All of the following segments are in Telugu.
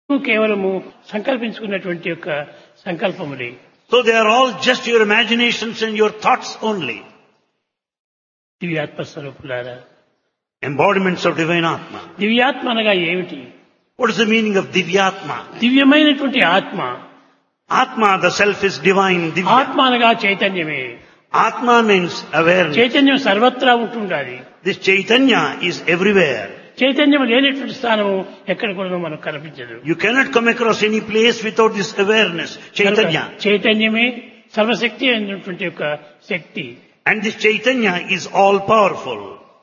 కేవలము సంకల్పించుకున్నటువంటి యొక్క సంకల్పములే. So they are all just your imaginations and your thoughts only. దివ్యాత్మ స్వరూపులారా, Embodiments of divine Atma. దివ్యాత్మ అనగా ఏమిటి? What is the meaning of Divyatma? దివ్యమైనటువంటి ఆత్మ. Atma, the self is divine. Divya. ఆత్మ అనగా చైతన్యమే. Atma means awareness. చైతన్యం సర్వత్రా ఉంటుండాలి. This Chaitanya is everywhere. చైతన్యం లేనటువంటి స్థానము ఎక్కడ కూడా మనకు కనిపించదు. You cannot come across any place without this awareness. Chaitanya. చైతన్యమే సర్వశక్తి అయినటువంటి యొక్క శక్తి. And this Chaitanya is all powerful.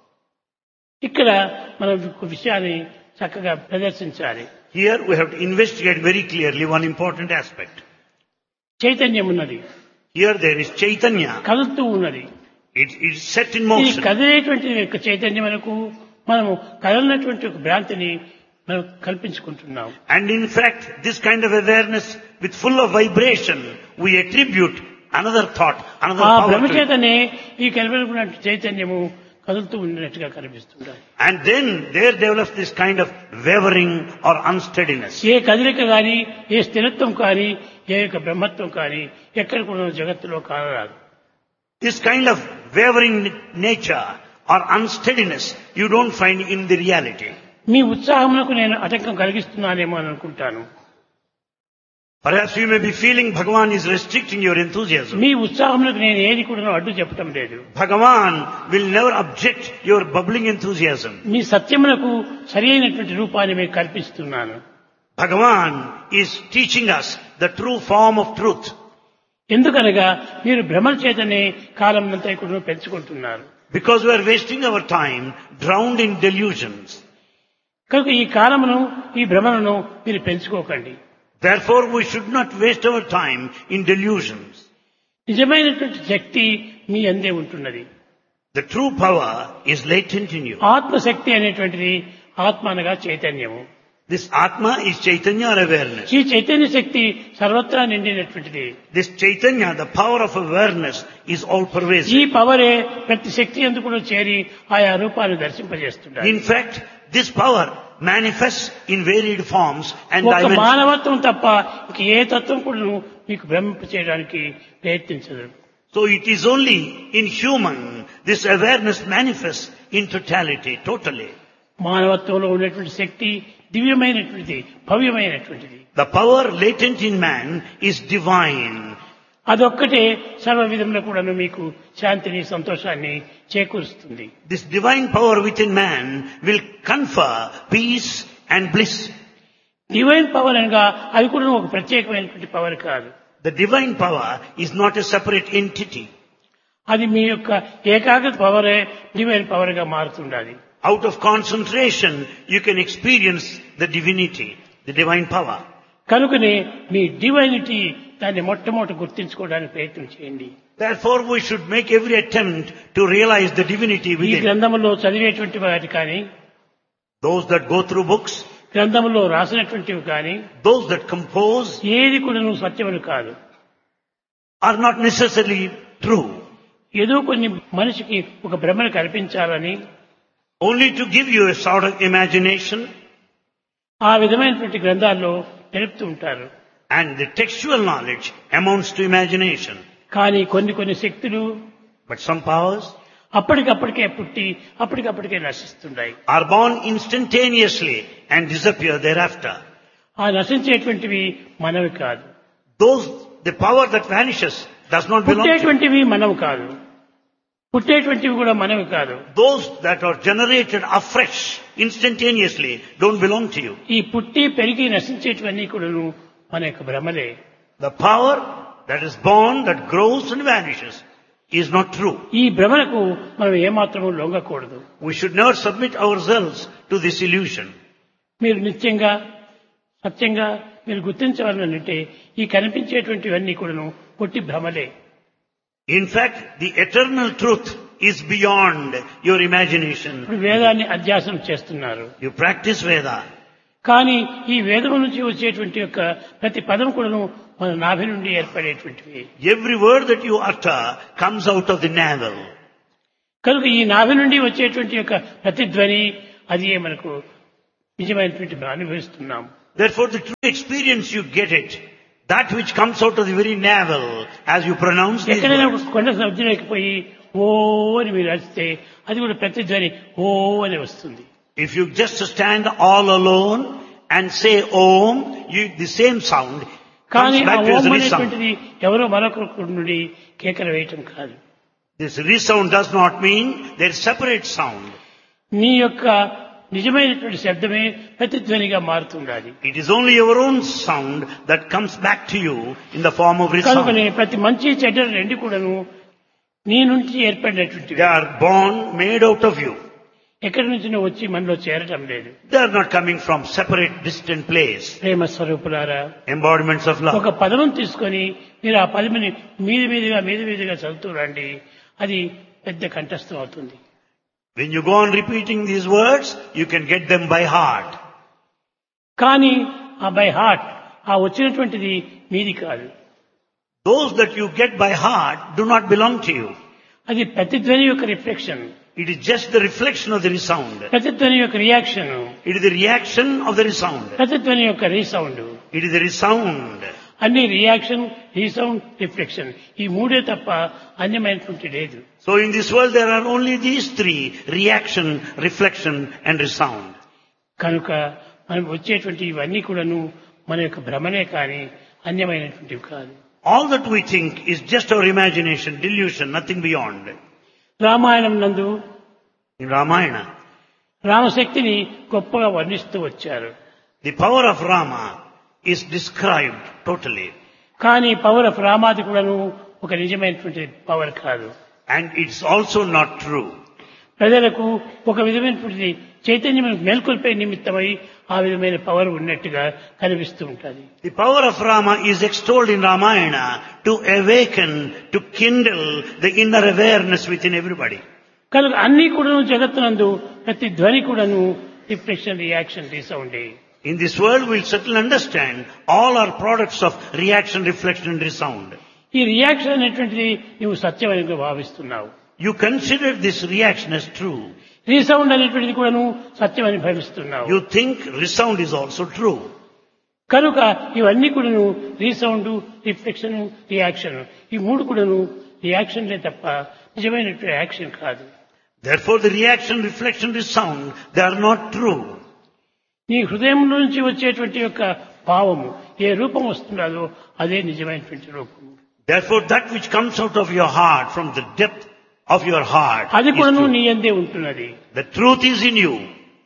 ఇక్కడ మనం ఒక విషయాన్ని చక్కగా ప్రదర్శించాలి. Here we have to investigate very clearly one important aspect. చైతన్యం ఉన్నది, Here there is Chaitanya. కదులుతూ ఉన్నది. It is set in ఈ motion. కదిలేటువంటి యొక్క చైతన్యమునకు మనము కదలనటువంటి ఒక భ్రాంతిని మనం కల్పించుకుంటున్నాం. And in fact, this kind of awareness with full of vibration, we attribute another thought, another ఆ power to it. బ్రహ్మచేతనే ఈ కలవలకున్న చైతన్యము కదులుతూ ఉన్నట్టుగా కనిపిస్తుంటాయి. And then there develops this kind of wavering or unsteadiness. ఏ కదలిక కానీ, ఏ స్థిరత్వం కానీ, ఏ యొక్క బ్రహ్మత్వం కానీ ఎక్కడ కూడా జగత్తులో కానరాదు. This kind of wavering nature or unsteadiness you don't find in the reality. మీ ఉత్సాహమునకు నేను ఆటంకం కలిగిస్తున్నానేమో అని అనుకుంటాను. Perhaps you may be feeling Bhagavan is restricting your enthusiasm. మీ ఉత్సాహమునకు నేను ఏది కూడా అడ్డు చెప్పటం లేదు. Bhagavan will never object your bubbling enthusiasm. మీ సత్యమునకు సరి అయినటువంటి రూపాన్ని మీకు కల్పిస్తున్నాను. Bhagavan is teaching us the true form of truth. ఎందుకనగా మీరు భ్రమల చేతనే కాలం అంతా కూడా పెంచుకుంటున్నారు. Because we are wasting our time drowned in delusions. కనుక ఈ కాలమును, ఈ భ్రమలను మీరు పెంచుకోకండి. Therefore we should not waste our time in delusions. నిజమైనటువంటి శక్తి మీ అందే ఉంటున్నది. The true power is latent in you. ఆత్మశక్తి అనేటువంటిది ఆత్మ అనగా చైతన్యము. This Atma is Chaitanya or awareness. ఈ చైతన్య శక్తి సర్వత్రా నిండినటువంటిది. This Chaitanya, the power of awareness, is all ఈ pervasive. పవరే ప్రతి శక్తి ఎందుకు కూడా చేరి ఆయా రూపాన్ని దర్శింపజేస్తుంటారు. In fact, this power manifests in varied forms and ఒక dimensions. మానవత్వం తప్ప ఇంక ఏ తత్వం కూడా మీకు భ్రమింప చేయడానికి ప్రయత్నించదు. So it is only in human this awareness manifests in totality, totally. మానవత్వంలో ఉన్నటువంటి శక్తి దివ్యమైనటువంటిది, భవ్యమైనటువంటిది. The power latent in man is divine. అదొక్కటే సర్వ విధంలో కూడా మీకు శాంతిని, సంతోషాన్ని చేకూరుస్తుంది. This divine power within man will confer peace and bliss. Divine power అనగా అది కూడా ఒక ప్రత్యేకమైనటువంటి పవర్ కాదు. The divine power is not a separate entity. అది మీ యొక్క ఏకాగ్రత పవరే డివైన్ పవర్ గా మారుతుండాలి. Out of concentration, you can experience the divinity, the divine power. కనుకనే మీ డివైనిటీ దాన్ని మొట్టమొదటి గుర్తించుకోవడానికి ప్రయత్నం చేయండి. Therefore, we should make every attempt to realize the divinity ఈ within. గ్రంథములో చదివేటువంటి వాటి కానీ, Those that go through books, గ్రంథములో రాసినటువంటివి కానీ, those that compose ఏది కూడా సత్యములు కాదు. are not necessarily true. ఏదో కొన్ని మనిషికి ఒక భ్రమను కల్పించాలని, Only to give you a sort of imagination, ఆ విధమైనటువంటి గ్రంథాల్లో తెలుపుతూ ఉంటారు. and the textual knowledge amounts to imagination. కానీ కొన్ని శక్తులు But some powers అప్పటికప్పటికే పుట్టి అప్పటికప్పటికే నశిస్తున్నాయి. are born instantaneously and disappear thereafter. ఆ నశించేటువంటివి మనవి కాదు. The power that vanishes does not belong to you. పుట్టేటువంటివి మనవి కాదు. పుట్టేటువంటివి కూడా మనవి కాదు. Those that are generated afresh instantaneously don't belong to you. ఈ పుట్టి పెరిగి నశించేటివన్నీ కూడా మన యొక్క భ్రమలే. The power that is born, that grows and vanishes is not true. ఈ భ్రమలకు మనం ఏమాత్రము లొంగకూడదు. We should never submit ourselves to this illusion. మీరు నిత్యంగా సత్యంగా మీరు గుర్తించవాలంటే ఈ కనిపించేటువంటివన్నీ కూడా పొట్టి భ్రమలే. In fact, the eternal truth is beyond your imagination. ఇప్పుడు వేదాన్ని అధ్యాసనం చేస్తున్నారు. You practice Veda. కానీ ఈ వేదం నుంచి వచ్చేటువంటి యొక్క ప్రతి పదం కూడా మన నాభి నుండి ఏర్పడేటువంటివి. Every word that you utter comes out of the navel. కనుక ఈ నాభి నుండి వచ్చేటువంటి యొక్క ప్రతిధ్వని అది మనకు నిజమైనటువంటి అనుభవిస్తున్నాం. Therefore, the true experience you get it, that which comes out of the very navel as you pronounce these ఎక్కడైనా words. కొండ సబ్జెక్ట్ పోయి ఓ అని మీరు అరిస్తే అది కూడా ప్రతిధ్వని ఓ అని వస్తుంది. If you just stand all alone and say Om, the same sound కానీ comes ఆ back to Om as resound. అనేటువంటిది ఎవరో మరొకరి నుండి కేకలు వేయటం కాదు. This resound does not mean there is separate sound. నీ యొక్క నిజమైనటువంటి శబ్దమే ప్రతిధ్వనిగా మారుతుండాలి. It is only your own sound that comes back to you in the form of కనుకనే resound. ప్రతి మంచి చెడ్డలు రెండు కూడాను నీ నుంచి ఏర్పడినటువంటివి. They are born, made out of you. ఎక్కడి నుంచి నువ్వు వచ్చి మనలో చేరటం లేదు. They are not coming from separate, distant place. ప్రేమ స్వరూపులారా, Embodiments of love. ఒక పదం తీసుకొని మీరు ఆ పదమిని మీదిగా చదువుతూ రండి, అది పెద్ద కంఠస్థం అవుతుంది. When you go on repeating these words, you can get them by heart. కానీ ఆ బై హార్ట్ ఆ వచ్చినటువంటిది మీది కాదు. Those that you get by heart do not belong to you. అది ప్రతిధ్వని యొక్క reflection, It is just the reflection of the resound. ప్రతిధ్వని యొక్క reaction, It is the reaction of the resound. ప్రతిధ్వని యొక్క resound. It is the resound. అన్ని రియాక్షన్, రీసౌండ్, రిఫ్లెక్షన్, ఈ మూడే తప్ప అన్యమైనటువంటి లేదు. So in this world there are only these three: reaction, reflection and resound. కనుక మనం వచ్చేటువంటి ఇవన్నీ కూడాను మన యొక్క భ్రమనే కానీ అన్యమైనటువంటివి కాదు. All that we think is just our imagination, delusion, nothing beyond. Ramayanam నందు In Ramayana, రామశక్తిని గొప్పగా వర్ణిస్తూ వచ్చారు. the power of Rama is described totally. కానీ పవర్ ఆఫ్ రామాది కూడాను ఒక నిజమైనటువంటి పవర్ కాదు. And it's also not true. ప్రజలకు ఒక విధమైనటువంటి చైతన్యం మేల్కొల్పే నిమిత్తమై ఆ విధమైన పవర్ ఉన్నట్టుగా కనిపిస్తూ ఉంటుంది. The power of Rama is extolled in Ramayana to awaken, to kindle the inner awareness within everybody. కనుక అన్ని కూడాను జగత్తునందు ప్రతి ధ్వని కూడాను reflection, reaction, రీసౌండే. In this world we'll certainly understand all are products of reaction, reflection and resound. ఈ రియాక్షన్ అనేటువంటిది నువ్వు సత్యమైనగా భావిస్తున్నావు. You consider this reaction as true. Resound అనేటువంటిది కూడాను సత్యమని భావిస్తున్నావు. You think resound is also true. కనుక ఇవన్నీ కూడాను రీసౌండ్, రిఫ్లెక్షన్, రియాక్షన్, ఈ మూడు కూడాను రియాక్షన్లే తప్ప నిజమైనటువంటి యాక్షన్ కాదు. Therefore the reaction, reflection, resound, they are not true. నీ హృదయం నుంచి వచ్చేటువంటి యొక్క భావము ఏ రూపం వస్తుందో అదే నిజమైనటువంటి రూపము. Therefore that which comes out of your heart, from the depth of your heart, అది is కూడాను true. నీ యందే ఉంటున్నది. The truth is in you.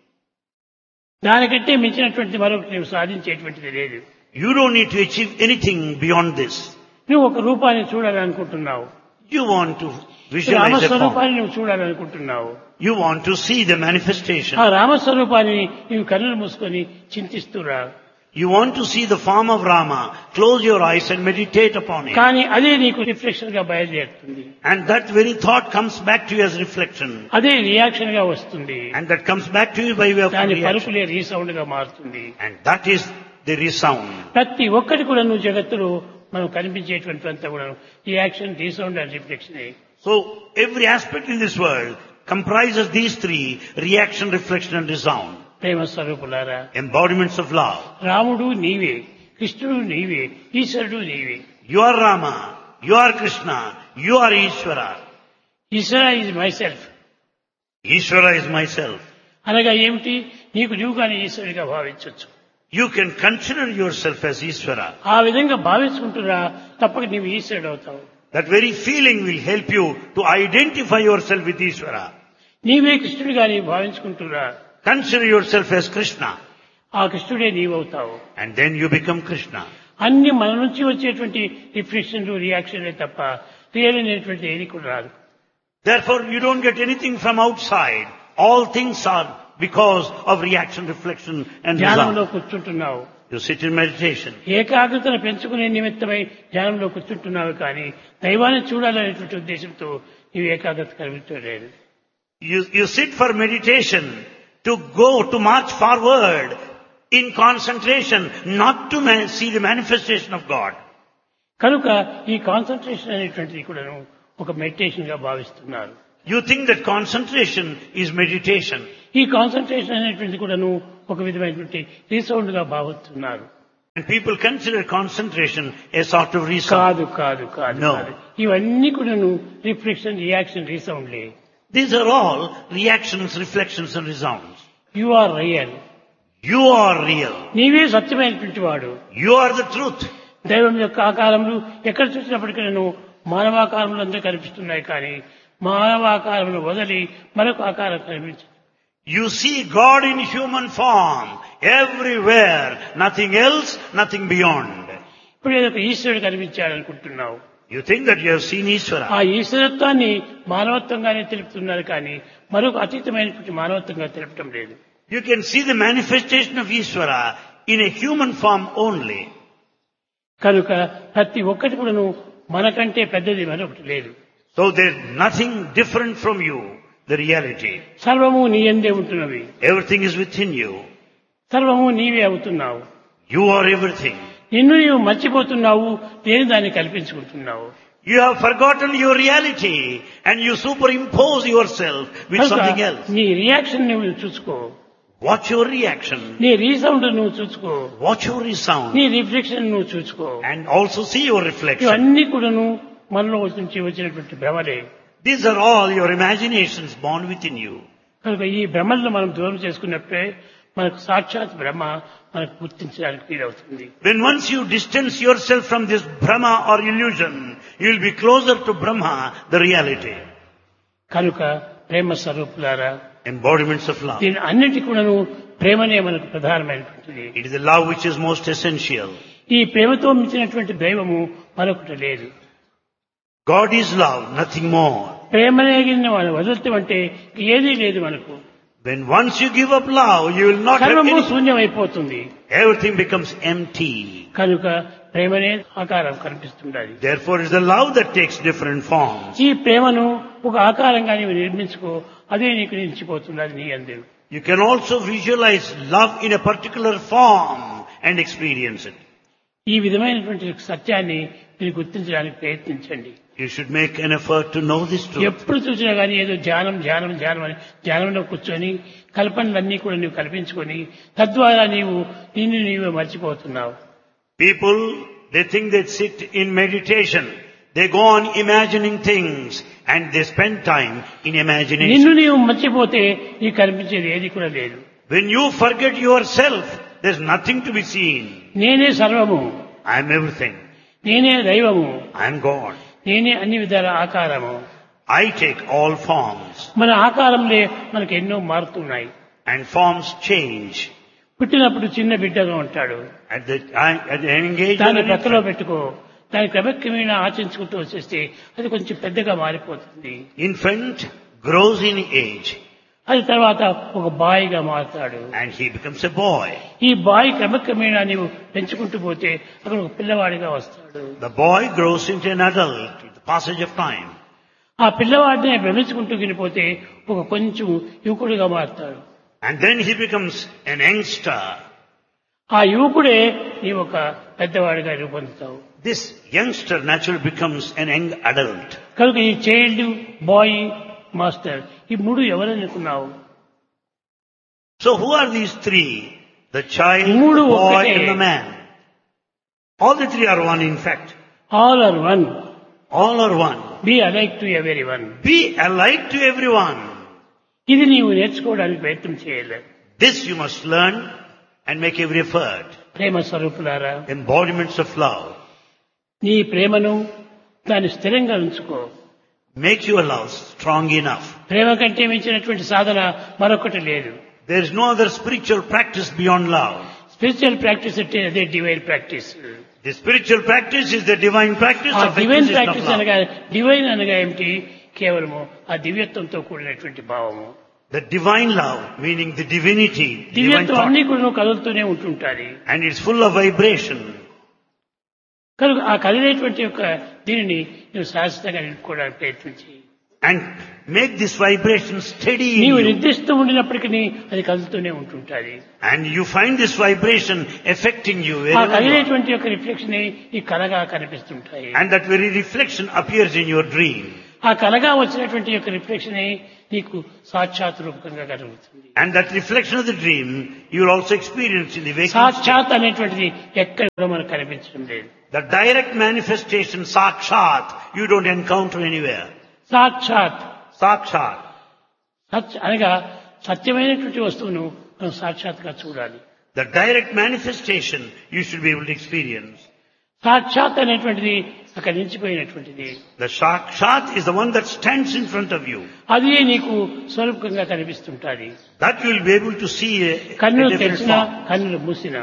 దానికంటే మించినటువంటి మరొకటి నువ్వు సాధించేటువంటిది లేదు. You don't need to achieve anything beyond this. నువ్వు ఒక రూపాన్ని చూడాలనుకుంటున్నావు. You want to visualize a form. రామస్వరూపాన్ని నువ్వు చూడాలనుకుంటున్నావు. You want to see the manifestation. ఆ రామస్వరూపాన్ని నీవు కన్నులు మూసుకొని చింతిస్తురా. You want to see the form of Rama. Close your eyes and meditate upon it. కానీ అదే నీకు రిఫ్లెక్షన్ గా బయలుదేరుతుంది. And that very thought comes back to you as reflection. అదే రియాక్షన్ గా వస్తుంది. And that comes back to you by way of దాని reaction. పలుకులే రీసౌండ్ గా మారుతుంది. And that is the resound. ప్రతి ఒక్కటి కూడా నువ్వు జగత్తులో మనం కనిపించేటువంటి అంతా కూడా reaction, resound and reflection. So every aspect in this world comprises these three: reaction, reflection and resound. ప్రేమ స్వరూపులారా, Embodiments of love. రాముడు నీవే, కృష్ణుడు నీవే, ఈశ్వరుడు నీవే. You are Rama. You are Krishna. You are Ishvara. Eshwara is my self. Ishvara is myself. అనగా ఏమిటి? నీకు నీవు కానీ ఈశ్వరుడిగా భావించవచ్చు. You can consider yourself as Ishvara. ఆ విధంగా భావించుకుంటున్నా తప్పక నీవు ఈశ్వరుడు అవుతావు. That very feeling will help you to identify yourself with Ishvara. నీవే కృష్ణుడిగా నీవు భావించుకుంటున్నా Consider yourself as Krishna. ఆ కృష్ణుడే నీవవుతావు. And then you become Krishna. అన్ని మన నుంచి వచ్చేటువంటి రిఫ్లెక్షన్లు, రియాక్షన్లే తప్ప రియల్ అనేటువంటి ఏది కూడా రాదు. Therefore you don't get anything from outside. All things are because of reaction, reflection and ధ్యానంలో resound. కూర్చుంటున్నావు. You sit in meditation. ఏకాగ్రతను పెంచుకునే నిమిత్తమై ధ్యానంలో కూర్చుంటున్నావు కానీ దైవాన్ని చూడాలనేటువంటి ఉద్దేశంతో నీవు ఏకాగ్రత కలిగించలేదు. You sit for meditation to go, to march forward in concentration, not to see the manifestation of God. కనుక ఈ కాన్సన్ట్రేషన్ అనేటువంటిది కూడా ఒక మెడిటేషన్ గా భావిస్తున్నారు. You think that concentration is meditation. ఈ కాన్సన్ట్రేషన్ అనేటువంటిది కూడా ఒక విధమైనటువంటి రీసౌండ్ గా భావిస్తున్నారు. And people consider concentration a sort of resound. కాదు కాదు కాదు No. కాదు. ఇవన్నీ కూడాను reflection, reaction, రీసౌండ్లే. These are all reactions, reflections and resounds. You are real. You are real. నీవే సత్యమైనటువంటి వాడు. You are the truth. దైవం యొక్క ఆకారములు ఎక్కడ చూసినప్పటికీ నేను మానవాకారములు అందరూ కనిపిస్తున్నాయి, కానీ మానవాకారములు వదిలి మరొక ఆకారం కనిపించదు. You see God in human form everywhere. Nothing else, nothing beyond. ఇప్పుడు ఏదో ఒక ఈశ్వరుడు కనిపించాడనుకుంటున్నావు. You think that you have seen ఆ Ishvara. ఈశ్వరత్వాన్ని మానవత్వంగానే తెలుపుతున్నారు, కానీ మరొక అతీతమైనటువంటి మానవత్వంగా తెలపటం లేదు. You can see the manifestation of Ishvara in a human form only. కనుక ప్రతి ఒక్కటి కూడాను మనకంటే పెద్దది మరొకటి లేదు. So there is nothing different from you, the reality. సర్వము నీ యందే ఉంటున్నవి. Everything is within you. సర్వము నీవే అవుతున్నావు. You are everything. నిన్ను నీవు మర్చిపోతున్నావు, నేను దాన్ని కల్పించుకుంటున్నావు. You have forgotten your reality and you superimpose yourself with కనుక something else. నీ రియాక్షన్ నువ్వు చూసుకో, Watch your reaction. నీ రీసౌండ్ నువ్వు చూసుకో, Watch your resound. నీ రిఫ్లెక్షన్ నువ్వు చూసుకో. And also see your reflection. ఇవన్నీ కూడాను మనలో నుంచి వచ్చినటువంటి భ్రమలే. These are all your imaginations born within you. కనుక ఈ భ్రమలను మనం దూరం చేసుకున్నప్పుడే మనకు సాక్షాత్ బ్రహ్మ మనకు గుర్తించడానికి వీలవుతుంది. When once you distance yourself from this Brahma or illusion, you will be closer to Brahma, the reality. కనుక ప్రేమ స్వరూపులారా, Embodiments of love. దీని అన్నిటి కూడాను ప్రేమనే మనకు ప్రధానమైనటువంటిది. It is the love which is most essential. ఈ ప్రేమతో మించినటువంటి దైవము మరొకటి లేదు. God is love, nothing more. ప్రేమనే మనం వదులుతామంటే ఏదీ లేదు మనకు. When once you give up love, you will not have సర్వము any. శూన్యమైపోతుంది. Everything becomes empty. కనుక ప్రేమనే ఆకారం కనిపిస్తుండాలి. Therefore it is the love that takes different forms. ఈ ప్రేమను ఒక ఆకారంగా నీవు నిర్మించుకో, అదే నీకు నిలిచిపోతుంది, అది నీ అందే. You can also visualize love in a particular form and experience it. ఈ విధమైనటువంటి సత్యాన్ని మీరు గుర్తించడానికి ప్రయత్నించండి. You should make an effort to know this truth. ఎప్పుడు చూసినా కానీ ఏదో ధ్యానం ధ్యానం ధ్యానం అని ధ్యానంలో కూర్చొని కల్పనలన్నీ కూడా నీవు కల్పించుకొని తద్వారా నీవు నిన్ను నీవే మర్చిపోతున్నావు. People, they think they sit in meditation. They go on imagining things and they spend time in imagination. నిన్ను నీవు మర్చిపోతే నీకు కనిపించేది ఏది కూడా లేదు. When you forget yourself, there's nothing to be seen. నేనే సర్వము, I am everything. నేనే దైవము, I am God. నేనే అన్ని విధాల ఆకారము. I take all forms. మన ఆకారంలో మనకు ఎన్నో మారుతున్నాయి. And forms change. పుట్టినప్పుడు చిన్న బిడ్డగా ఉంటాడు, At the young age, దాన్ని ప్రక్కలో పెట్టుకో, దాని క్రమక్రమేణా ఆచరించుకుంటూ వచ్చేస్తే అది కొంచెం పెద్దగా మారిపోతుంది. infant grows in age అది తర్వాత ఒక బాయిగా మారుతాడు. and he becomes a boy. ఈ బాయి క్రమక్రమేణా నీవు పెంచుకుంటూ పోతే అక్కడ ఒక పిల్లవాడిగా వస్తాడు. The boy grows into an adult with the passage of time. ఆ పిల్లవాడిని భ్రమించుకుంటూ వెళ్ళిపోతే ఒక కొంచెం యువకుడిగా మారుతాడు. And then he becomes an youngster. ఆ యువకుడే నీ ఒక పెద్దవాడిగా రూపొందుతావు. This youngster naturally becomes an young adult. కనుక ఈ చైల్డ్, బాయ్, మాస్టర్, ఈ మూడు ఎవరనుకున్నావు? So who are these three? The child, the మూడు boy ఒక్కటే. and the man. All the three are one in fact. All are one. All are one. Be alike to every one. Be alike to everyone. ఇది నీవు నేర్చుకోవడానికి ప్రయత్నం చేయలేదు. This you must learn and make every effort. ప్రేమ స్వరూపులారా, Embodiments of love. నీ ప్రేమను దాన్ని స్థిరంగా ఉంచుకో. Make your love strong enough. ప్రేమ కంటే మించినటువంటి సాధన మరొకటి లేదు. There is no other spiritual practice beyond love. Spiritual practice అంటే అదే divine practice. The spiritual practice is the divine practice ఆ of divine acquisition of practice love. అనగా, డివైన్ అనగా ఏమిటి? కేవలము ఆ దివ్యత్వంతో కూడినటువంటి భావము. The divine love, meaning the divinity, divine దివ్యత్వం thought. అన్ని కూడా కదులుతూనే ఉంటుంటారు. And it's full of vibration. కనుక ఆ కదిలేటువంటి యొక్క దీనిని నువ్వు శాశ్వతంగా నిలుపుకోవడానికి ప్రయత్నించి And make this vibration steady in నీవు you. నిర్దిష్టం ఉండినప్పటికీ అది కదులుతూనే ఉంటుంటాది. And you find this vibration affecting you ఆ wherever you are. కదిలేటువంటి యొక్క రిఫ్లెక్షన్ ఈ కళగా కనిపిస్తుంటాయి. And that very reflection appears in your dream. ఆ కలగా వచ్చినటువంటి యొక్క రిఫ్లెక్షనే నీకు సాక్షాత్ రూపకంగా కలుగుతుంది. And that reflection of the dream you will also experience in the waking state. సాక్షాత్ అనేటువంటిది ఎక్కడ కూడా మనకు కనిపించడం లేదు. The direct manifestation, sakshat, you don't encounter anywhere. సాక్షాత్ Sakshat. అనగా సత్యమైనటువంటి వస్తువును మనం సాక్షాత్గా చూడాలి. The direct manifestation you should be able to experience. సాక్షాత్ అనేటువంటిది అక్కడ నిలిచిపోయినటువంటిది. The sakshat is the one that stands in front of you. అది నీకు స్వరూపంగా కనిపిస్తుంటాది. That you will be able to see a కన్నులు different తెరిచినా form. కన్నులు మూసినా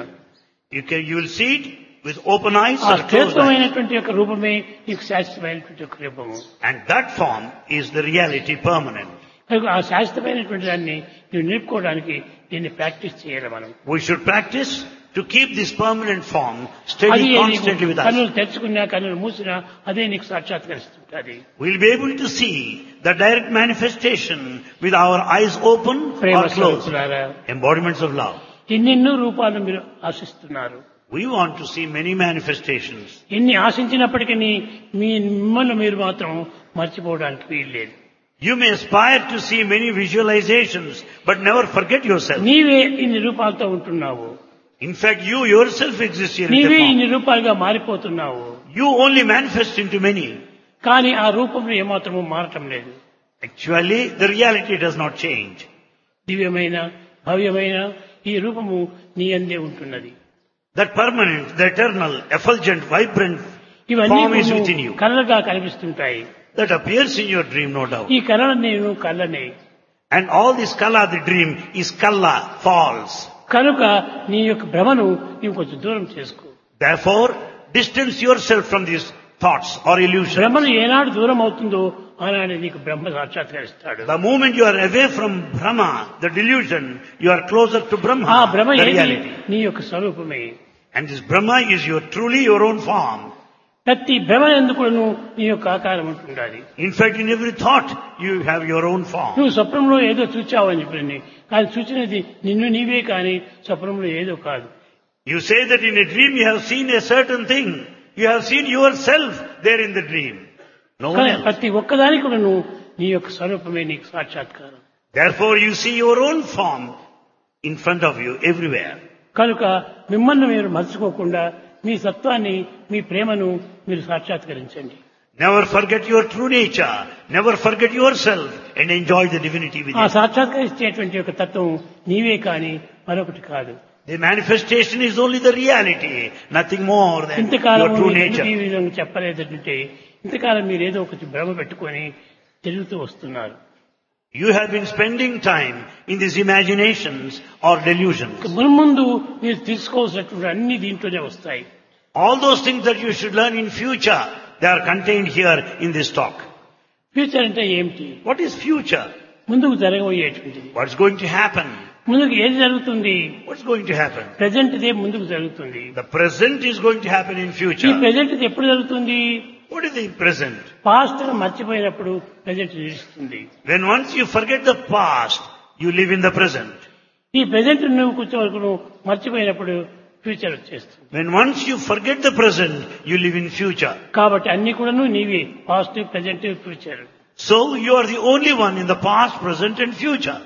You will see it with open eyes ఆ or closed eyes. శ్రేష్టమైనటువంటి యొక్క రూపమే నీకు శాశ్వతమైనటువంటి యొక్క రూపము. And that form is the reality permanent. కనుక ఆ శాశ్వతమైనటువంటి దాన్ని నువ్వు నిలుపుకోవడానికి దీన్ని ప్రాక్టీస్ చేయాలి మనం. We should practice to keep this permanent form steady అది constantly with us. కన్నులు తెరుచుకున్నా కన్నులు మూసినా అదే నీకు సాక్షాత్కరిస్తుంటది. We'll be able to see the direct manifestation with our eyes open Prema or closed. స్వరూపులారా, Embodiments of love. ఎన్నెన్నో రూపాలు మీరు ఆశిస్తున్నారు. We want to see many manifestations. ఎన్ని ఆశించినప్పటికీ మిమ్మల్ని మీరు మాత్రం మర్చిపోవడానికి వీల్లేదు. You may aspire to see many visualizations, but never forget yourself. నీవే ఇన్ని రూపాలతో ఉంటున్నావు. In fact, you yourself exist here in the నీవే form. ఇన్ని రూపాలుగా మారిపోతున్నావు. You only manifest into many. కానీ ఆ రూపంలో ఏమాత్రము మారటం లేదు. Actually, the reality does not change. దివ్యమైన భవ్యమైన ఈ రూపము నీ అందే ఉంటున్నది. That permanent, the eternal, effulgent, vibrant ఇవన్నీ form is within you. కళలుగా కనిపిస్తుంటాయి. That appears in your dream, no doubt. ఈ కళ నేను కళ్ళనే. And all this kala, the dream, is kalla, false. కనుక నీ యొక్క భ్రమను నీవు కొంచెం దూరం చేసుకో. Therefore, distance yourself from these thoughts or illusions. భ్రమను ఏనాడు దూరం అవుతుందో ఆనాడే నీకు బ్రహ్మ సాక్షాత్కరిస్తాడు. The moment you are away from Brahma, the delusion, you are closer to Brahma, ఆ భ్రమ the ఏది reality. నీ యొక్క స్వరూపమే. And this Brahma is truly your own form. ప్రతి భ్రమ ఎందుకు నీ యొక్క ఆకారం ఉంటుండాలి. In fact, in every thought, you have your own form. నువ్వు స్వప్నంలో ఏదో చూచావని చెప్పి కానీ చూచినది నిన్ను నీవే కానీ స్వప్నంలో ఏదో కాదు. You say that in a dream you have seen a certain thing. You have seen yourself there in the dream. No one కానీ else. ప్రతి ఒక్కదానికి కూడా నువ్వు నీ యొక్క స్వరూపమే నీకు సాక్షాత్కారం. Therefore, you see your own form in front of you everywhere. కనుక మిమ్మల్ని మీరు మర్చిపోకుండా మీ సత్వాన్ని మీ ప్రేమను మీరు సాక్షాత్కరించండి. Never forget your true nature. Never forget yourself and enjoy the divinity ఆ within. సాక్షాత్కరించేటువంటి యొక్క తత్వం నీవే కానీ మరొకటి కాదు. The manifestation is only the reality, nothing more than ఇంతకాలం your true మీరు ఎందుకు ఈ nature. విధంగా చెప్పలేదంటే ఇంతకాలం మీరు ఏదో ఒకటి భ్రమ పెట్టుకొని తిరుగుతూ వస్తున్నారు. You have been spending time in these imaginations or delusions. మున్ముందు మీరు తీసుకోవాల్సినటువంటి అన్ని దీంట్లోనే వస్తాయి. All those things that you should learn in future, they are contained here in this talk. Future అంటే ఏమిటి? What is future? ముందుకు జరగబోయేటువంటిది. What's going to happen? ముందుకు ఏది జరుగుతుంది? What's going to happen? Present ఇదే ముందుకు జరుగుతుంది. The present is going to happen in ఈ future. ప్రజెంట్ ఇది ఎప్పుడు జరుగుతుంది? What is the present? Past మర్చిపోయినప్పుడు ప్రజెంట్ నిలుస్తుంది. When once you forget the past, you live in the present. ఈ ప్రజెంట్ నువ్వు కూర్చో వరకు నువ్వు మర్చిపోయినప్పుడు ఫ్యూచర్ వచ్చేస్తుంది. When once you forget the present, you live in future. కాబట్టి అన్ని కూడాను నీవే, past present future. So you are the only one in the past, present and future.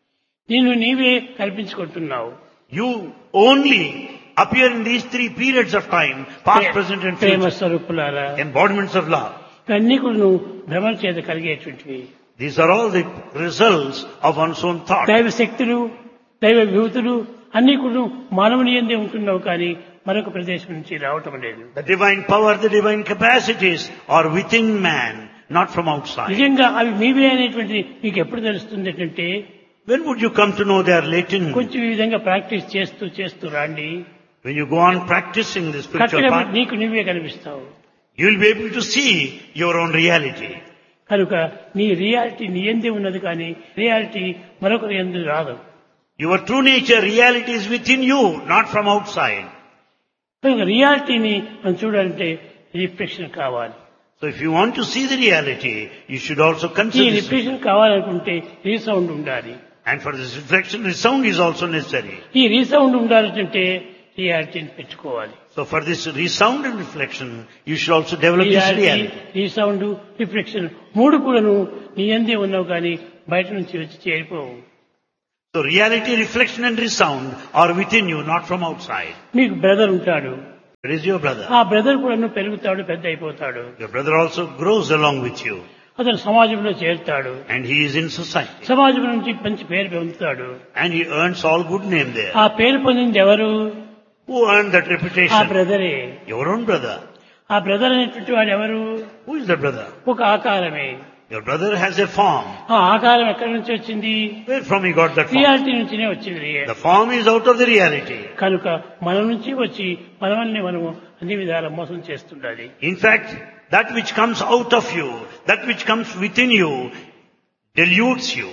నేను నీవే కల్పించుకుంటున్నావు. You only appear in these three periods of time, past, present and Prema future. స్వరూపులారా, Embodiments of love. ఇవన్నీ కూడా నువ్వు భ్రమణ చేత కలిగేటువంటివి. These are all the results of one's own thought. దైవ శక్తులు, దైవ విభూతులు అన్ని కూడా మానవుని యందే ఉంటున్నావు కానీ మరొక ప్రదేశం నుంచి రావటం లేదు. The divine power, the divine capacities are within man, not from outside. నిజంగా అవి మీవే అనేటువంటిది మీకు ఎప్పుడు తెలుస్తుంది అంటే When would you come to know they are latent? కొంచెం ఈ విధంగా ప్రాక్టీస్ చేస్తూ చేస్తూ రాండి. When you go on practicing the spiritual కరెక్ట్గా path, నీకు నువ్వే కనిపిస్తావు. you will be able to see your own reality. కనుక నీ రియాలిటీ నీ యందే ఉన్నది కానీ రియాలిటీ మరొకరి యందు రాదు. Your true nature, reality is within you, not from outside. కనుక రియాలిటీని మనం చూడాలంటే రిఫ్లెక్షన్ కావాలి. So if you want to see the reality, you should also ఈ consider this. రిఫ్లెక్షన్ కావాలనుకుంటే రీసౌండ్ ఉండాలి. And for this reflection, the sound is also necessary. ఈ రీసౌండ్ ఉండాలంటే రియాలిటీని పెట్టుకోవాలి. So So for this resound and reflection, you should also develop this reality. ఈ సౌండ్ రిఫ్లెక్షన్ మూడు కూడాను నీ అందే ఉన్నావు కానీ బయట నుంచి వచ్చి చేరిపోవు. So reality, reflection and resound are within you, not from outside. మీకు బ్రదర్ ఉంటాడు, It is your brother. ఆ బ్రదర్ కూడాను పెరుగుతాడు, పెద్ద అయిపోతాడు. Your brother also grows along with you. అతను సమాజంలో చేరుతాడు, And he is in society. సమాజం నుంచి మంచి పేరు పొందుతాడు. And he earns all good name there. ఆ పేరు పొందింది ఎవరు? Who earned that ఆ reputation? బ్రదరే. Your own brother. ఆ బ్రదర్ అనేటువంటి వాడు ఎవరు? Who is the brother? ఒక ఆకారమే. Your brother has a form. ఆ ఆకారం ఎక్కడి నుంచి వచ్చింది? Where from he got that form? Reality నుంచినే వచ్చింది. The form is out of the reality. కనుక మన నుంచి వచ్చి మనల్ని మనము అన్ని విధాల మోసం చేస్తుండాలి. In fact, that which comes out of you, that which comes within you, deludes you.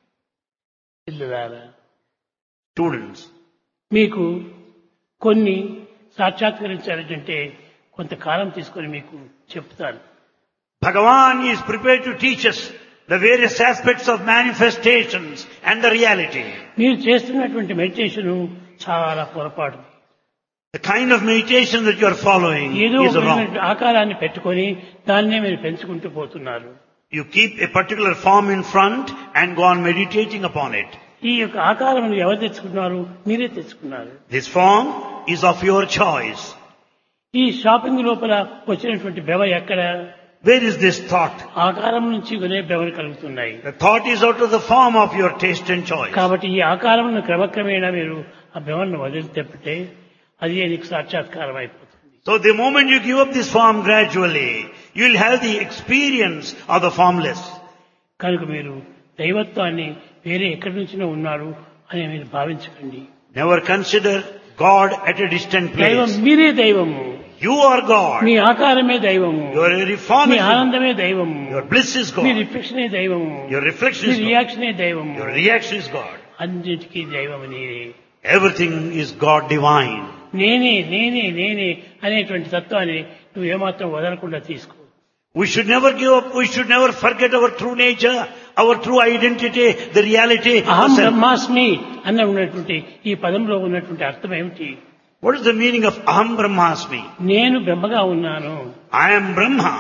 పిల్లలారా, Students, మీకు కొన్ని సాక్షాత్కరించాలంటే కొంతకాలం తీసుకొని మీకు చెప్తాను. Bhagavan is prepared to teach us the various aspects of manifestations and the reality. మీరు చేస్తున్నటువంటి మెడిటేషన్ చాలా పొరపాటు. The kind of meditation that you are following ఏదో is ఒక wrong. ఆకారాన్ని పెట్టుకొని దాన్నే మీరు పెంచుకుంటూ పోతున్నారు. You keep a particular form in front and go on meditating upon it. ఈ యొక్క ఆకారం ఎవరు తెచ్చుకున్నారు? మీరే తెచ్చుకున్నారు. This form is of your choice. ఈ షాపింగ్ లోపల వచ్చినటువంటి భ్రమ ఎక్కడ? Where is this thought? ఆకారం నుంచి కొనే భ్రమలు కలుగుతున్నాయి. The thought is out of the form of your taste and choice. కాబట్టి ఈ ఆకారం క్రమక్రమేణా మీరు ఆ భ్రమను వదిలితే అది నీకు సాక్షాత్కారం అయిపోతుంది. So the moment you give up this form gradually, you will have the experience of the formless. కనుక మీరు దైవత్వాన్ని వేరే ఎక్కడి నుంచినో ఉన్నారు అని మీరు భావించకండి. Never consider God at a distant దైవం place. మీరే దైవము. You are God. మీ ఆకారమే దైవము. Your very form me is God. ఆనందమే దైవము. Your bliss is me God. రిఫ్లెక్షనే దైవము. Your reflection me is God. రియాక్షనే దైవము. Your reaction is God. అన్నిటికీ దైవము నీరే. Everything is God divine. నేనే నేనే నేనే అనేటువంటి తత్వాన్ని నువ్వు ఏమాత్రం వదలకుండా తీసుకో. We should never give up. We should never forget our true nature, our true identity, the reality. అహం of self. బ్రహ్మాస్మి అన్న ఉన్నటువంటి ఈ పదంలో ఉన్నటువంటి అర్థం ఏమిటి? What is the meaning of Aham Brahmasmi? నేను బ్రహ్మగా ఉన్నాను I am Brahma.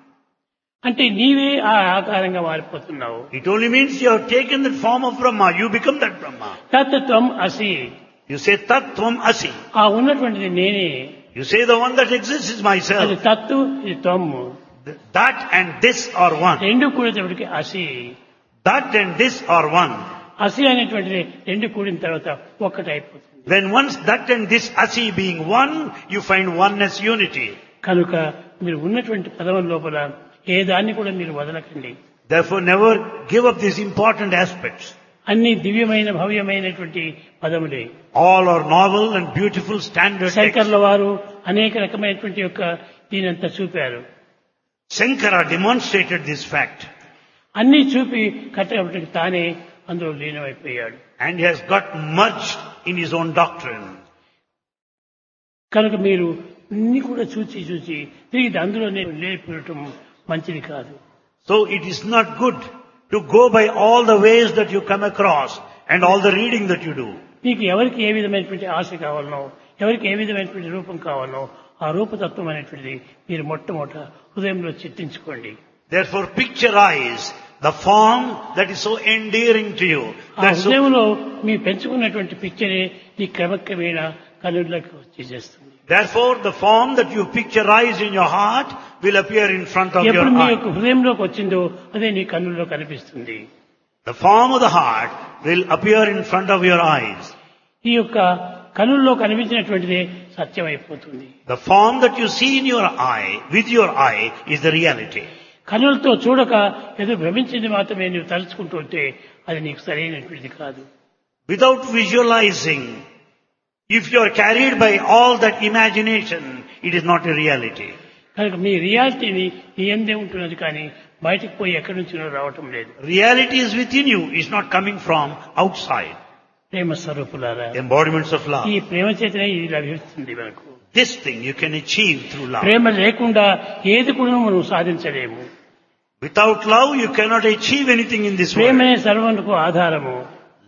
అంటే నీవే ఆ ఆకారంగా మారిపోతున్నావు. It only means you have taken the form of Brahma. You become that Brahma. తత్వం అసి. You say Tat Tvam Asi. ఆ ఉన్నటువంటిది నేనే. You say the one that exists is అది myself. తత్తు, ఇది త్వము. That and this are one. రెండు కూడేటప్పటికి అసి. That and this are one. అసి అనేటువంటిది రెండు కూడిన తర్వాత ఒక్కటైపోతుంది. When once that and this Asi being one, you find oneness, unity. కనుక మీరు ఉన్నటువంటి పదం లోపల ఏ దాన్ని కూడా మీరు వదలకండి. Therefore never give up these important aspects. అన్ని దివ్యమైన భవ్యమైనటువంటి పదములే. All are novel and beautiful standard texts. శంకర్ల వారు అనేక రకమైనటువంటి యొక్క దీనంతా చూపారు. Shankara demonstrated this fact. అన్ని చూపి కట్టబట్టి తానే అందులో లీనమైపోయాడు. And he has got merged in his own doctrine. కనుక మీరు అన్ని కూడా చూచి తిరిగి అందులోనే లేకపోవటం మంచిది కాదు. So it is not good to go by all the ways that you come across and all the reading that you do. మీకు ఎవరికి ఏ విధమైనటువంటి ఆశ కావాలనో, ఎవరికి ఏ విధమైనటువంటి రూపం కావాలనో ఆ రూపతత్వం అనేటువంటిది మీరు మొట్టమొదట హృదయంలో చిత్తించుకోండి. Therefore picturize the form that is so endearing to you. ఆ హృదయంలో మీ పెంచుకున్నటువంటి పిక్చరే ఈ క్రమక్రమేణా కనులకు వచ్చేస్తుంది. Therefore the form that you picturize in your heart will appear in front of your ఎప్పుడు మీ eye. యొక్క హృదయంలోకి వచ్చిందో అదే నీ కన్నుల్లో కనిపిస్తుంది. The form of the heart will appear in front of your eyes. ఈ యొక్క కనుల్లో కనిపించినటువంటిదే సత్యం అయిపోతుంది. The form that you see in your eye, with your eye, is the reality. కనులతో చూడక ఏదో భ్రమించింది మాత్రమే నువ్వు తలుచుకుంటూ ఉంటే అది నీకు సరైనటువంటిది కాదు. Without visualizing, if you are carried by all that imagination, it is not a reality. కనుక మీ రియాలిటీని నీ ఎందే ఉంటున్నది కానీ బయటకు పోయి ఎక్కడి నుంచి రావటం లేదు. Reality is within you, it's not coming from outside. ప్రేమ స్వరూపులారా, Embodiments of love. ఈ ప్రేమ చేతనే ఇది లభిస్తుంది మనకు. This thing you can achieve through love. ప్రేమ లేకుండా ఏది కూడా మనం సాధించలేము. Without love, you cannot achieve anything in this world. ప్రేమనే సర్వమునకు ఆధారము.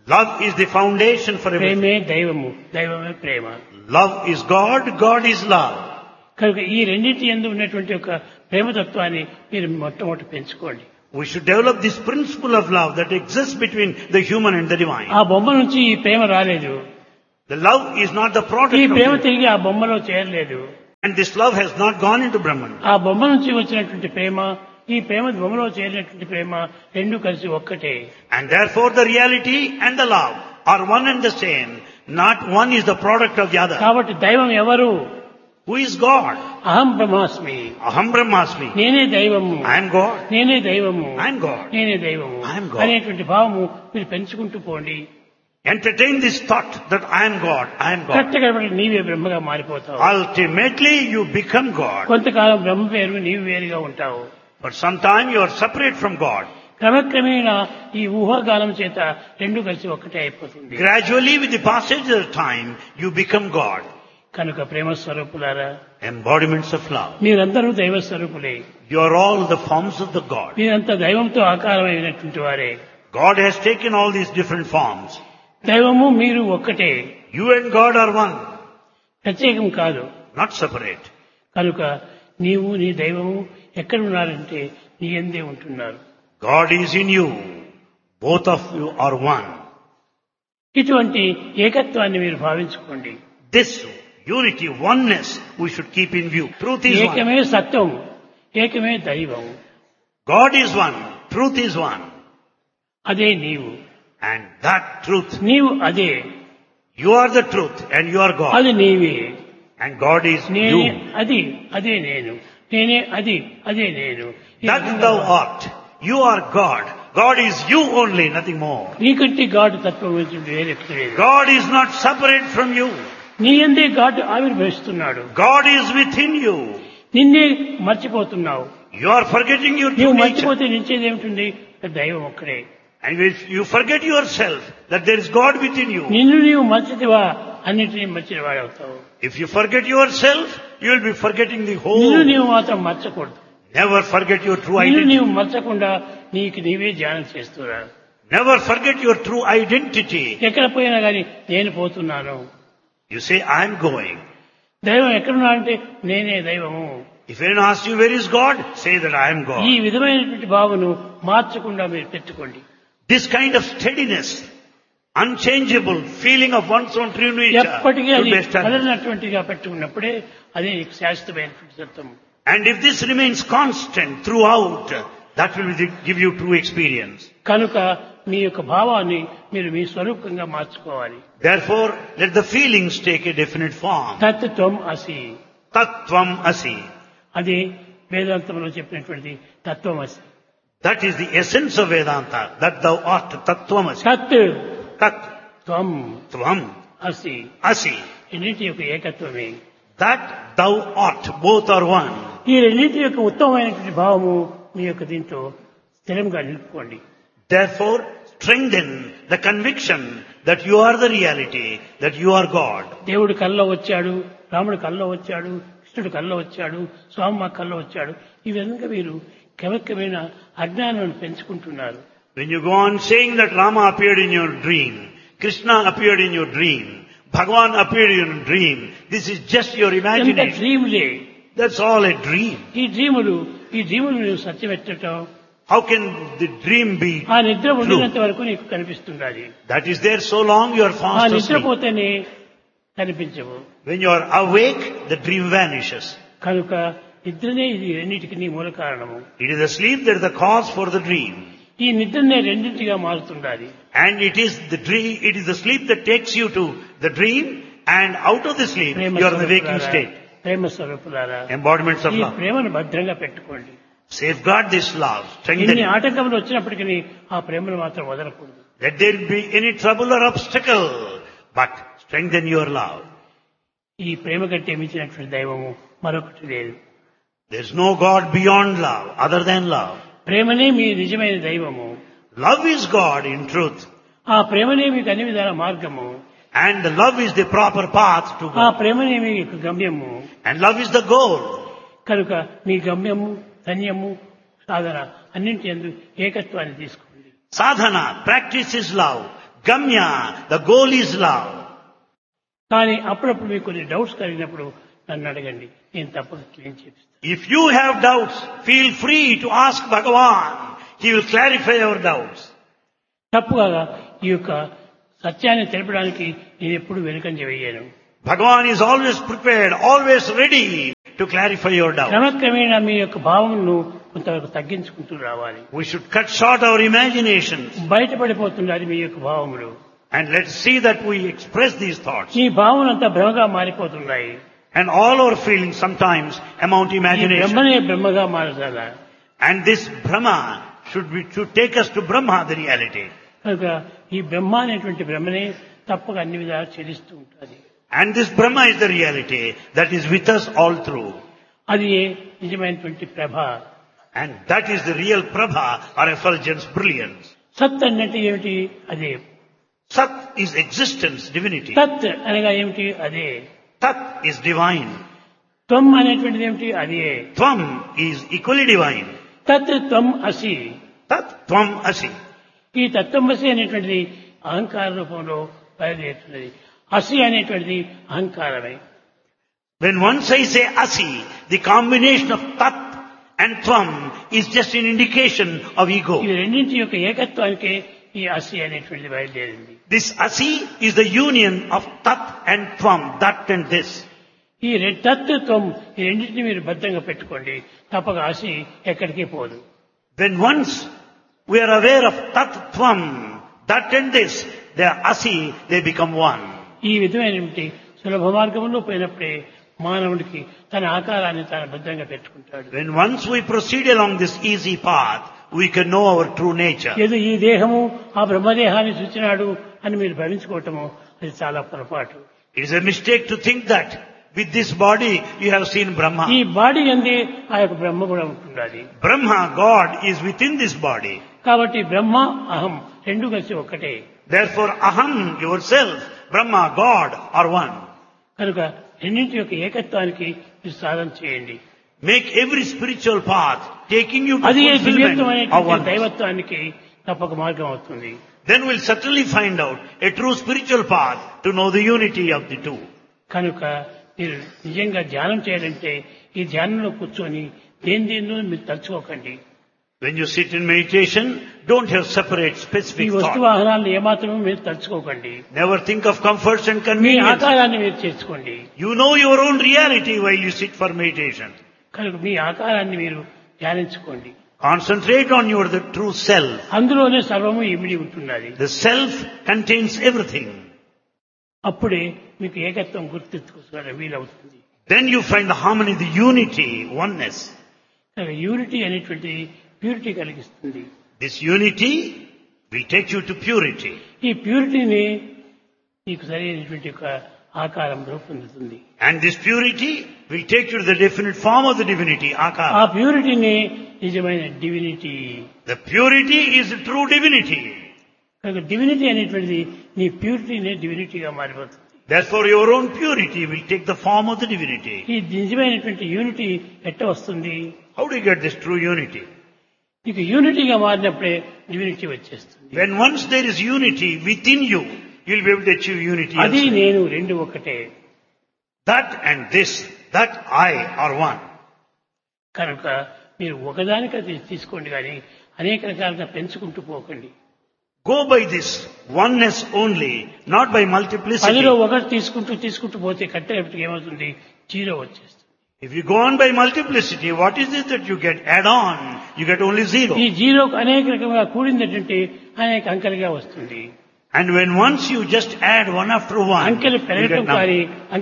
Love is the foundation for everything. ప్రేమే దైవము, దైవమే ప్రేమ. Love is God, God is love. కనుక ఈ రెండింటి యందు ఉన్నటువంటి ఒక ప్రేమతత్వాన్ని మీరు మొట్టమొదటి పెంచుకోండి. We should develop this principle of love that exists between the human and the divine. ఆ బొమ్మ నుంచి ఈ ప్రేమ రాలేదు. The love is not the ఈ product of ప్రేమ it. తిరిగి ఆ బొమ్మలో చేరలేదు. And this love has not gone into Brahman. ఆ బొమ్మ నుంచి వచ్చినటువంటి ప్రేమ, ఈ ప్రేమ బొమ్మలో చేరినటువంటి ప్రేమ రెండు కలిసి ఒక్కటే. And therefore the reality and the love are one and the same. Not one is the product of the other. కాబట్టి దైవం ఎవరు? Who is God? అహం బ్రహ్మాస్మి, Aham Brahmasmi. నేనే దైవము, I am God. నేనే దైవము, I am God. నేనే దైవము I am God. అనేటువంటి భావము మీరు పెంచుకుంటూ పోండి. Entertain this thought that I am God. I am God. కరెక్ట్గా నీవే బ్రహ్మగా మారిపోతావు. Ultimately you become God. కొంతకాలం బ్రహ్మ వేరు, నీవు వేరుగా ఉంటావు. But sometime you are separate from God. క్రమక్రమేణా ఈ ఊహాగానం చేత రెండు కలిసి ఒక్కటే అయిపోతుంది. Gradually with the passage of time you become God. కనుక ప్రేమ స్వరూపులారా, Embodiments of love. మీరందరూ దైవ స్వరూపులే. You are all the forms of the God. మీరంతా దైవంతో ఆకారమైనటువంటి వారే. God has taken all these different forms. దైవము మీరు ఒక్కటే, You and God are one, ప్రత్యేకం కాదు. not separate. కనుక నీవు నీ దైవము ఎక్కడున్నారంటే నీ యందే ఉంటున్నారు. God is in you. Both of you are one. ఇటువంటి ఏకత్వాన్ని మీరు భావించుకోండి. This unity, oneness, we should keep in view. Truth is one. ఏకమే సత్యం, ఏకమే దైవం. God is one. Truth is one. అదే నీవు, And that truth, నీవు అదే, you are the truth and you are God. అది నీవే. And God is నేనే you. అది, అదే నేను, నేనే అది, అదే నేను. ఈ That విధంగా thou art. You are God. God is you only, nothing more. నీకంటే గాడు తత్వం గురించి వేరెక్కడ లేదు. God is not separate from you. నీ యందే గాడు ఆవిర్భవిస్తున్నాడు. God is within you. నిన్నే మర్చిపోతున్నావు. You are forgetting your నీవు true nature. మర్చిపోతే నిలిచేది ఏమిటి? దైవం ఒక్కడే. And if you forget yourself that there is God within you, నిన్ను నీవు మర్చితివా అన్నిటినీ మర్చిన వాడవుతావు. if you forget yourself, you will be forgetting the నిన్ను whole. నీవు మాత్రం మర్చకూడదు. Never forget your true నిన్ను identity. నీవు మర్చకుండా నీకు నీవే ధ్యానం చేస్తున్నా. Never forget your true identity. ఎక్కడ పోయినా కానీ నేను పోతున్నాను. You say, I am going. దైవం ఎక్కడున్నా అంటే నేనే దైవము. If anyone asks you, where is God? Say that I am ఈ God. విధమైనటువంటి భావను మార్చకుండా మీరు పెట్టుకోండి. This kind of steadiness, unchangeable feeling of one's own true nature ఎప్పటికీ should అది be established. కదలినటువంటిగా పెట్టుకున్నప్పుడే అదే శాశ్వతమైనటువంటి సత్యం. And if this remains constant throughout, that will give you true experience. కనుక మీ యొక్క భావాన్ని మీరు మీ స్వరూపంగా మార్చుకోవాలి. Therefore, let the feelings take a definite form. తత్వం అసి, Tattvam asi. అది వేదాంతంలో చెప్పినటువంటి తత్వం అసి. That is the essence of Vedanta. That thou art tattvam asi. తత్ Tat త్వం tvam అసి, asi. రెండింటి యొక్క ఏకత్వమే. That thou art. Both are one. ఈ రెండింటి యొక్క ఉత్తమమైనటువంటి భావము మీ యొక్క దీంతో స్థిరంగా నిలుపుకోండి. Therefore, strengthen the conviction that you are the reality, that you are God. దేవుడు కల్లో వచ్చాడు, రాముడు కల్లో వచ్చాడు, కృష్ణుడు కల్లో వచ్చాడు, స్వామి కల్లో వచ్చాడు. ఈ విధంగా మీరు క్రమక్రమేణ అజ్ఞానాన్ని పెంచుకుంటున్నారు. When you go on saying that Rama appeared in your dream, Krishna appeared in your dream, Bhagavan appeared in your dream, this is just your ఎంత imagination. డ్రీములే. That's all a dream. ఈ డ్రీములు నువ్వు సత్యమెట్టడం, How can the dream be ఆ నిద్ర true? ఉండినంత వరకు నీకు కనిపిస్తుండాలి. That is there so long you are ఆ fast asleep. నిద్రపోతేనే కనిపించవు. When you are awake, the dream vanishes. కనుక నిద్రనే ఇది రెండింటికి నీ మూల కారణము. It is the sleep that is the cause for the dream. ఈ నిద్రనే రెండింటిగా మారుతుండాలి. And it is the dream, it is the sleep that takes you to the dream, and out of the sleep, Prema you are in the waking స్వరూపులారా, state. ప్రేమ స్వరూపులారా, Embodiments of ఈ love. ప్రేమను భద్రంగా పెట్టుకోండి. Safeguard this love. Strengthen ఎన్ని it. ఆటంకములు వచ్చినప్పటికీ ఆ ప్రేమను మాత్రం వదలకూడదు. Let there be any trouble or obstacle, but strengthen your love. ఈ ప్రేమ కంటే మించినటువంటి దైవము మరొకటి లేదు. There is no God beyond love, other than love. ప్రేమనే మీ నిజమైన దైవము. Love is God in truth. ఆ ప్రేమనే మీకు అన్ని విధాల మార్గము. And the love is the proper path to ఆ go. ప్రేమనే మీ యొక్క గమ్యము. And love is the goal. కనుక మీ గమ్యము, ధన్యము, సాధన అన్నింటి యందు ఏకత్వాన్ని తీసుకోండి. Sadhana, practice is love. Gamya, the goal is love. కానీ అప్పుడప్పుడు మీకు కొన్ని డౌట్స్ కలిగినప్పుడు నన్ను అడగండి, నేను తప్పక క్లీన్ చేపిస్తాను. If you have doubts, feel free to ask Bhagavan. He will clarify your doubts. తప్పుగా ఈ యొక్క సత్యాన్ని తెలపడానికి నేను ఎప్పుడు వెనుకంజ వేయను. Bhagavan is always prepared, always ready to clarify your doubts. క్రమక్రమేణా మీ యొక్క భావమును కొంతవరకు తగ్గించుకుంటూ రావాలి. We should cut short our imaginations బయటపడిపోతున్నది మీ యొక్క భావములు. and let's see that we express these thoughts. ఈ భావనంతా భ్రమగా మారిపోతున్నాయి. And all our feelings sometimes amount to ఈ imagination. బ్రహ్మనే బ్రహ్మగా మారసాలా. And this Brahma should take us to Brahma, the reality. కనుక ఈ బ్రహ్మ అనేటువంటి బ్రహ్మనే తప్పక అన్ని విధాలు చెల్లిస్తూ ఉంటుంది. And this Brahma is the reality that is with us all through. అది నిజమైనటువంటి ప్రభ. And that is the real Prabha or effulgence, brilliance. సత్ అన్నట్టు ఏమిటి? అదే. Sat is existence, divinity. తత్ అనగా ఏమిటి? అదే. Tat is divine. త్వం అనేటువంటిది ఏమిటి? అదే. Tvam is equally divine. తత్ త్వం అసి. Tat Tvam Asi. ఈ తత్వమసి అనేటువంటిది అహంకార రూపంలో బయలుదేరుతున్నది. అసి అనేటువంటిది అహంకారమే. When once I say Asi, the combination of Tat and Tvam is just an indication of ego. ఈ రెండింటి యొక్క ఏకత్వానికే ఈ అసి అనేటువంటిది బయలుదేరింది. This Asi is the union of Tat and Tvam, that and this. ఈ తత్వం ఈ రెండింటిని మీరు భద్రంగా పెట్టుకోండి, తప్పక అసి ఎక్కడికి పోదు. When once we are aware of Tat Tvam, that and this, they are Asi, they become one. ఈ విధమైనటువంటి సులభ మార్గంలో పోయినప్పుడే మానవుడికి తన ఆకారాన్ని తాను భద్రంగా పెట్టుకుంటాడు. When once we proceed along this easy path, we can know our true nature. ఏదో ఈ దేహము ఆ బ్రహ్మదేహాన్ని సూచినాడు అని మీరు భావించుకోవటము అది చాలా పొరపాటు. It is a mistake to think that with this body you have seen Brahma. ఈ బాడీ అందే ఆ యొక్క బ్రహ్మ కూడా ఉంటున్నది. Brahma, God, is within this body. కాబట్టి బ్రహ్మ అహం రెండు కలిసి ఒక్కటే. Therefore, Aham, yourself, Brahma, God are one. కనుక రెండింటి యొక్క ఏకత్వానికి మీరు సాధన చేయండి. Make every spiritual path taking you to అది fulfillment దివ్యత్వం of అనేటువంటి one. దైవత్వానికి తప్పక మార్గం అవుతుంది. Then we'll certainly find out a true spiritual path to know the unity of the two. కనుక మీరు నిజంగా ధ్యానం చేయాలంటే ఈ ధ్యానంలో కూర్చొని దేనిదేనో మీరు తలుచుకోకండి. When you sit in meditation, don't have separate ఈ specific వస్తు thoughts. వాహనాలను ఏమాత్రమూ మీరు తలుచుకోకండి. Never think of comforts and me convenience. ఆకారాన్ని మీరు చేసుకోండి. You know your own reality while you sit for meditation. కనుక మీ ఆకారాన్ని మీరు ధ్యానించుకోండి. Concentrate on your the true self. అందులోనే సర్వము ఇమిడి ఉంటున్నది. The self contains everything. అప్పుడే మీకు ఏకత్వం గుర్తించుకోవడం వీలవుతుంది. Then you find the harmony, the unity, oneness. కనుక యూనిటీ అనేటువంటి ప్యూరిటీ కలిగిస్తుంది. This unity will take you to purity. ఈ ప్యూరిటీని మీకు సరైనటువంటి ఒక ఆకారం రూపొందుతుంది. And this purity will take you to the definite form of the divinity, ఆ Akara. ప్యూరిటీని నిజమైన divinity. The purity is the true divinity. కనుక డివినిటీ అనేటువంటిది నీ ప్యూరిటీనే డివినిటీగా మారిపోతుంది. Therefore your own purity will take the form of the divinity. ఈ నిజమైనటువంటి యూనిటీ ఎట్ట వస్తుంది? How do you get this true unity? నీకు యూనిటీగా మారినప్పుడే డివినిటీ వచ్చేస్తుంది. When once there is unity within you, you will be able to achieve unity. అది elsewhere. నేను రెండు ఒకటే. That and this, that I are one. కనుక మీరు ఒకదానికది తీసుకోండి కానీ అనేక రకాలుగా పెంచుకుంటూ పోకండి. Go by this oneness only, not by multiplicity. పదిలో ఒకటి తీసుకుంటూ పోతే కట్టేపటికి ఏమవుతుంది? జీరో వచ్చేస్తుంది. If you go on by multiplicity, what is it that you get? Add on, you get only zero. ఈ జీరోకు అనేక రకంగా కూడిందంటే అనేక అంకెలుగా వస్తుంది. And when once you just add one after one, అంకెలు you పెరగటం get number.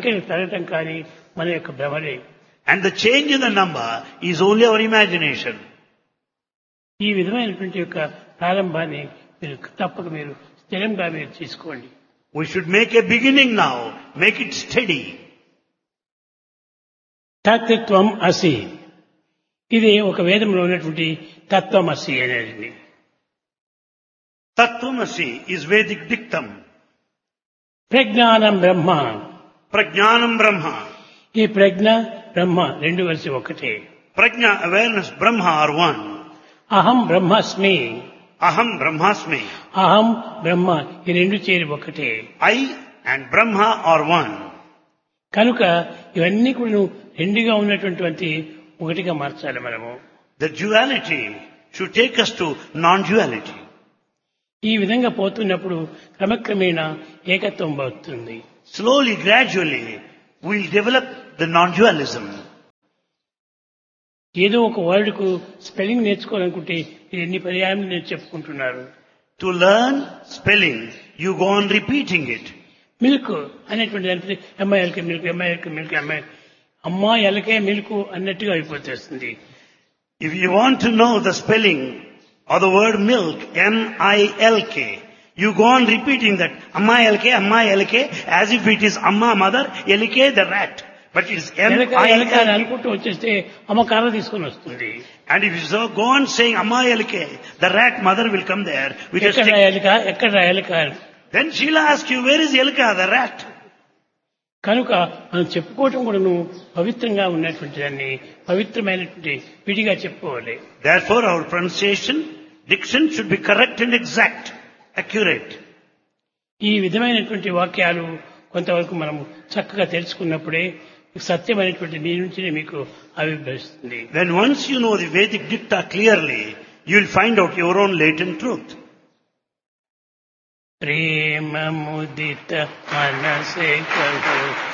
కానీ మన యొక్క భ్రమలే. And the change in the number is only our imagination. ఈ విధమైనటువంటి యొక్క ప్రారంభాన్ని మీరు తప్పక మీరు స్థిరంగా మీరు తీసుకోండి. We should make a beginning now, make it steady. తత్వం అసి, ఇది ఒక వేదంలో ఉన్నటువంటి తత్వం అసి అనేది. Tattvamasi is Vedic dictum. ప్రజ్ఞానం బ్రహ్మ. Prajnanam Brahma. ఈ ప్రజ్ఞ బ్రహ్మ రెండు కలిసి ఒకటే. Prajna, awareness, Brahma are one. అహం బ్రహ్మాస్మి. Aham Brahmasmi. అహం బ్రహ్మ ఈ రెండు చేరి ఒకటే. I and Brahma are one. కనుక ఇవన్నీ కూడా రెండుగా ఉన్నటువంటి ఒకటిగా మార్చాలి మనము. The duality should take us to non-duality. ఈ విధంగా పోతున్నప్పుడు క్రమక్రమేణా ఏకత్వం అవుతుంది. Slowly, gradually, we'll develop the non-dualism. ఏదో ఒక వర్డ్ కు స్పెల్లింగ్ నేర్చుకోవాలనుకుంటే ఇది ఎన్ని పర్యాయాలు నేను చెప్పుకుంటున్నారు. To learn spelling, you go on repeating it. Milk అనేటువంటి దానికి అమ్మాయిలకి మిల్క్, అమ్మాయిలకి మిల్క్, అమ్మాయిలకే మిల్క్ అన్నట్టుగా అయిపోతేస్తుంది. If you want to know the spelling of the word milk, M-I-L-K, you go on repeating that, Amma L-K, as if it is Amma mother, L-K the rat. But it is ఎలక M-I-L-K. అనుకుంటూ వచ్చేస్తే అమ్మ కర్ర తీసుకొని వస్తుంది. And if you so go on saying Amma L-K, the rat mother will come there with a ఎక్కడ stick. ఎలక ఎక్కడ ఎలక. Then she'll ask you, where is Elka, the rat? కనుక మనం చెప్పుకోవటం కూడా పవిత్రంగా ఉన్నటువంటి దాన్ని పవిత్రమైనటువంటి విడిగా చెప్పుకోవాలి. Therefore our pronunciation, diction should be correct and exact, accurate. ఈ విధమైనటువంటి వాక్యాలు కొంతవరకు మనము చక్కగా తెలుసుకున్నప్పుడే సత్యమైనటువంటి మీ నుంచినే మీకు ఆవిర్భవిస్తుంది. Then once you know the Vedic dicta clearly, you will find out your own latent truth. ప్రేమ ముదిత మనసే కహో